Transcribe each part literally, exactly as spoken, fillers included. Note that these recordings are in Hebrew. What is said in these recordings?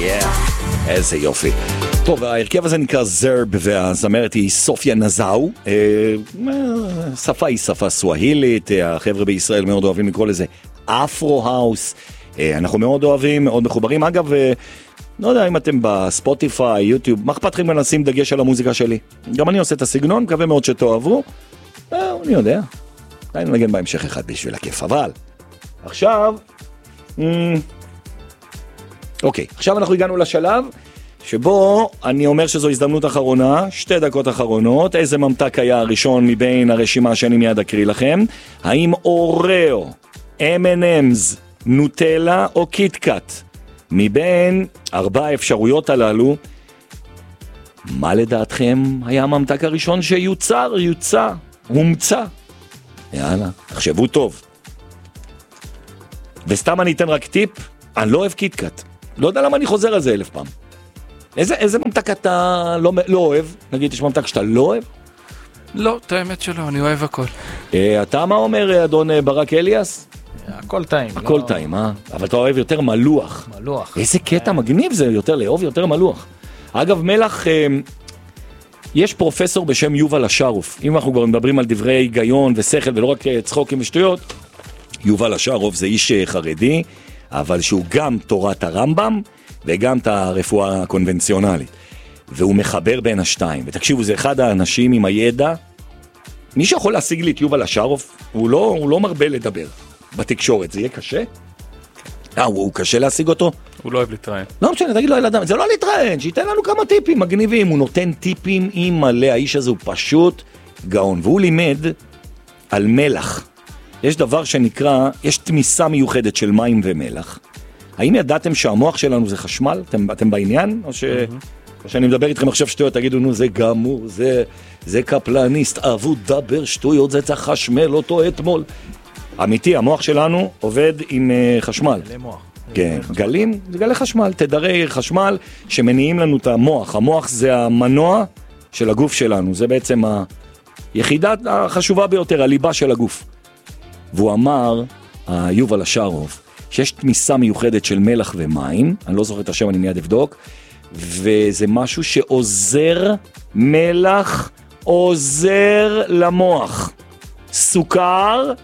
Yeah, איזה יופי. טוב, ההרכב הזה נקרא זרב, והזמרת היא סופיה נזאו. שפה היא שפה סואהילית, החבר'ה בישראל מאוד אוהבים לקרוא לזה אפרו-האוס. אנחנו מאוד אוהבים, מאוד מחוברים. אגב, לא יודע אם אתם בספוטיפיי, יוטיוב, מה אכפת לכם לשים דגש על המוזיקה שלי? גם אני עושה את הסגנון, מקווה מאוד שתאהבו. אני יודע, אני נגן בהמשך אחד בשביל הכיף, אבל עכשיו, אוקיי, עכשיו אנחנו הגענו לשלב שבו אני אומר שזו הזדמנות אחרונה, שתי דקות אחרונות. איזה ממתק היה הראשון מבין הרשימה שאני מיד אקריא לכם? האם אוריאו, אם אנד אמס, נוטלה או קיטקאט? מבין ארבע האפשרויות הללו, מה לדעתכם היה הממתק הראשון שיוצר, יוצא, הומצא? יאללה, תחשבו טוב. וסתם אני אתן רק טיפ, אני לא אוהב קיטקאט. לא יודע למה אני חוזר על זה אלף פעם. איזה, איזה ממתק אתה לא, לא אוהב? נגיד, יש ממתק שאתה לא אוהב? לא, את האמת שלא, אני אוהב הכל. אה, אתה מה אומר, אדון ברק אליאס? הכל טעים. הכל לא... טעים, אה? אבל אתה אוהב יותר מלוח. מלוח. איזה קטע מגניב זה, יותר לאהוב, יותר מלוח. אגב, מלח, אה, יש פרופסור בשם יובל אשרוף. אם אנחנו כבר מדברים על דברי היגיון ושכל ולא רק צחוקים ושטויות, יובל אשרוף זה איש חרדי, אבל שהוא גם תורת הרמב"ם וגם את הרפואה הקונבנציונלית. והוא מחבר בין השתיים. ותקשיבו, זה אחד האנשים עם הידע. מי שיכול להשיג לי את יובל אשרוף, הוא לא, הוא לא מרבה לדבר בתקשורת. זה יהיה קשה? אה, הוא, הוא קשה להשיג אותו? הוא לא אוהב להתראיין. לא משנה, תגיד לו, ילדם, זה לא להתראיין, שייתן לנו כמה טיפים מגניבים. הוא נותן טיפים עם מלא, האיש הזה הוא פשוט גאון. והוא לימד על מלח. יש דבר שנקרא, יש תמיסה מיוחדת של מים ומלח. האם ידעתם שהמוח שלנו זה חשמל? אתם, אתם בעניין? או ש... או שאני מדבר איתכם עכשיו שטויות, תגידו, נו, זה גמור, זה, זה קפלניסט, אהבו דבר שטויות, זה צריך חשמל אותו אתמול. אמיתי, המוח שלנו עובד עם uh, חשמל. גלי מוח. כן, גלים, זה גלי חשמל, תדרי חשמל שמניעים לנו את המוח. המוח זה המנוע של הגוף שלנו, זה בעצם היחידה החשובה ביותר, הליבה של הגוף. והוא אמר, יובל אשרוף, שיש תמיסה מיוחדת של מלח ומים, אני לא זוכר את השם, אני מיד אבדוק, וזה משהו שעוזר, מלח עוזר למוח. סוכר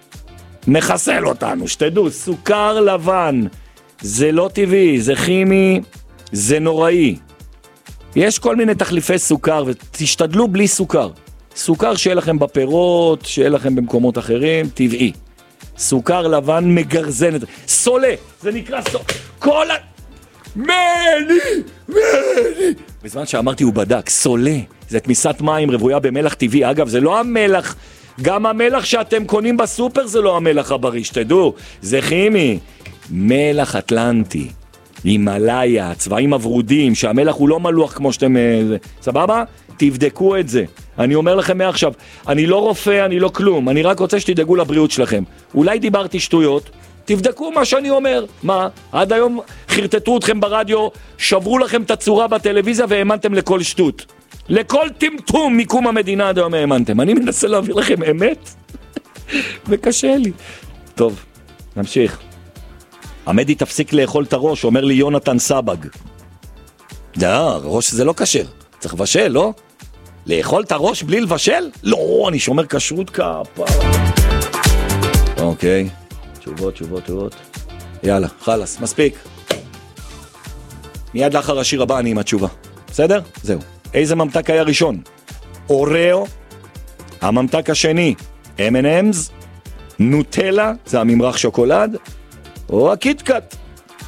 מחסל אותנו, שתדעו, סוכר לבן, זה לא טבעי, זה כימי, זה נוראי. יש כל מיני תחליפי סוכר, ותשתדלו בלי סוכר. סוכר שיהיה לכם בפירות, שיהיה לכם במקומות אחרים, טבעי. סוכר לבן מגרזן, סולה, זה נקרא סולה. כל ה... מני, מני. בזמן שאמרתי הוא בדק, סולה, זה תמיסת מים רבויה במלח טבעי. אגב, זה לא המלח, גם המלח שאתם קונים בסופר זה לא המלח הבריא, שתדעו, זה כימי. מלח אטלנטי, הימלאיה, צבעים עברודים, שהמלח הוא לא מלוח כמו שאתם... סבבה? תבדקו את זה. אני אומר לכם מעכשיו, אני לא רופא, אני לא כלום, אני רק רוצה שתדאגו לבריאות שלכם. אולי דיברתי שטויות, תבדקו מה שאני אומר. מה? עד היום חרטטו אתכם ברדיו, שברו לכם את הצורה בטלוויזיה והאמנתם לכל שטות. לכל טמטום מקום המדינה עד היום האמנתם. אני מנסה להעביר לכם אמת, וקשה לי. טוב, נמשיך. עמדי תפסיק לאכול את הראש, אומר לי יונתן סבג. דה, ראש זה לא קשר, צריך לבשל, לא? לאכול את הראש בלי לבשל? לא, אני שומר כשרות כפה. אוקיי, תשובות, תשובות, תשובות. יאללה, חלס, מספיק. מיד לאחר השיר הבא אני עם התשובה. בסדר? זהו. איזה ממתק היה ראשון? אוריאו. הממתק השני, אם אנד אמס. נוטלה, זה הממרח שוקולד. או הקיטקאט.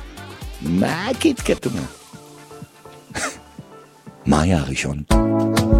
מה הקיטקאט? מה היה הראשון?